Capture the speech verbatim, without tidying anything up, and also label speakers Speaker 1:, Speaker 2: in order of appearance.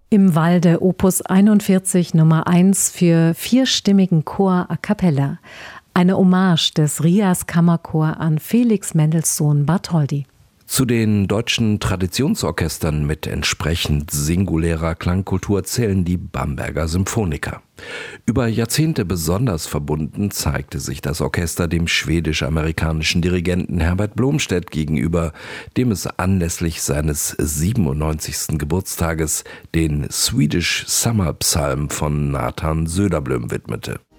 Speaker 1: Im Walde Opus einundvierzig Nummer eins für vierstimmigen Chor a cappella. Eine Hommage des Rias Kammerchor an Felix Mendelssohn Bartholdy.
Speaker 2: Zu den deutschen Traditionsorchestern mit entsprechend singulärer Klangkultur zählen die Bamberger Symphoniker. Über Jahrzehnte besonders verbunden zeigte sich das Orchester dem schwedisch-amerikanischen Dirigenten Herbert Blomstedt gegenüber, dem es anlässlich seines siebenundneunzigsten Geburtstages den Swedish Summer Psalm von Nathan Söderblom widmete.